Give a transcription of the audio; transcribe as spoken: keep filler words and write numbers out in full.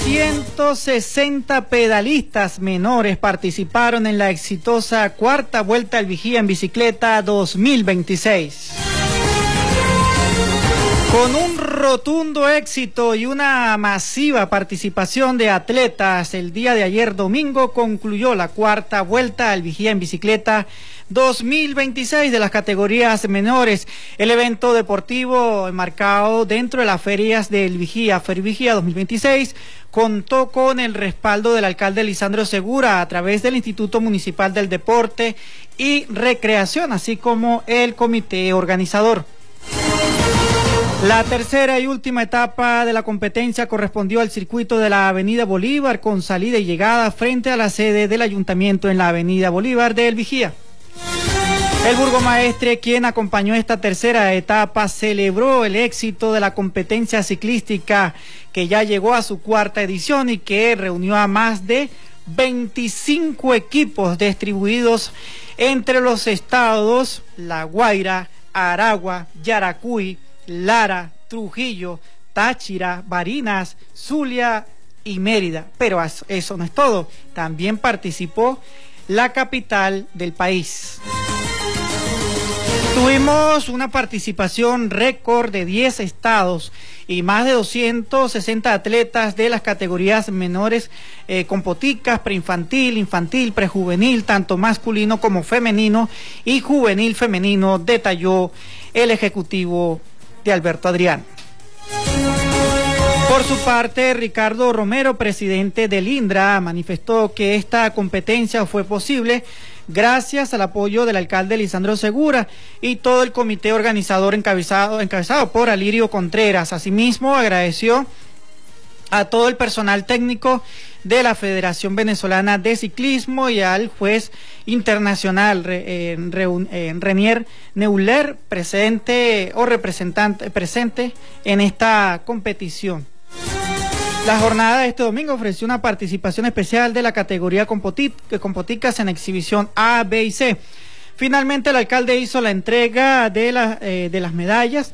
ciento sesenta pedalistas menores participaron en la exitosa cuarta Vuelta al Vigía en Bicicleta dos mil veintiséis. Con un rotundo éxito y una masiva participación de atletas, el día de ayer domingo concluyó la cuarta Vuelta al Vigía en Bicicleta dos mil veintiséis de las categorías menores. El evento deportivo enmarcado dentro de las ferias del Vigía, Fervigía dos mil veintiséis, contó con el respaldo del alcalde Lisandro Segura a través del Instituto Municipal del Deporte y Recreación, así como el comité organizador. La tercera y última etapa de la competencia correspondió al circuito de la Avenida Bolívar, con salida y llegada frente a la sede del ayuntamiento en la Avenida Bolívar del Vigía. El burgomaestre, quien acompañó esta tercera etapa, celebró el éxito de la competencia ciclística, que ya llegó a su cuarta edición y que reunió a más de veinticinco equipos distribuidos entre los estados La Guaira, Aragua, Yaracuy, Lara, Trujillo, Táchira, Barinas, Zulia y Mérida. Pero eso no es todo, también participó la capital del país. Tuvimos una participación récord de diez estados y más de doscientos sesenta atletas de las categorías menores, eh, con poticas, preinfantil, infantil, prejuvenil, tanto masculino como femenino y juvenil femenino, detalló el ejecutivo de Alberto Adrián. Por su parte, Ricardo Romero, presidente del INDRA, manifestó que esta competencia fue posible gracias al apoyo del alcalde Lisandro Segura y todo el comité organizador encabezado, encabezado por Alirio Contreras. Asimismo, agradeció a todo el personal técnico de la Federación Venezolana de Ciclismo y al juez internacional eh, eh, Renier Neuler, presente o representante presente en esta competición. La jornada de este domingo ofreció una participación especial de la categoría con poticas en exhibición A, B y C. Finalmente, el alcalde hizo la entrega de, la, eh, de las medallas